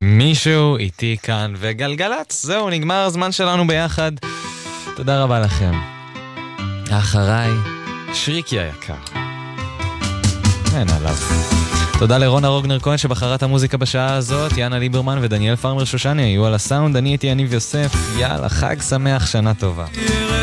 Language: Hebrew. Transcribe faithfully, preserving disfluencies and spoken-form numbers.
מישהו איתי כאן וגלגלץ. זהו, נגמר הזמן שלנו ביחד. תודה רבה לכם. אחריי, שריקי היקר. אין עליו. תודה לרונה רוגנר כהן שבחרת המוזיקה בשעה הזאת, יאנה ליברמן ודניאל פרמר שושני היו על הסאונד, אני הייתי יניב יוסף, יאללה, חג שמח, שנה טובה.